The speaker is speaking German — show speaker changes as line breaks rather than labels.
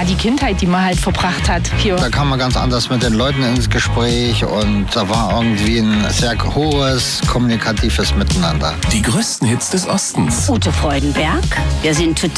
die Kindheit, die man halt verbracht hat hier.
Da kam man ganz anders mit den Leuten ins Gespräch und da war irgendwie ein sehr hohes kommunikatives Miteinander.
Die größten Hits des Ostens.
Ute Freudenberg. Wir sind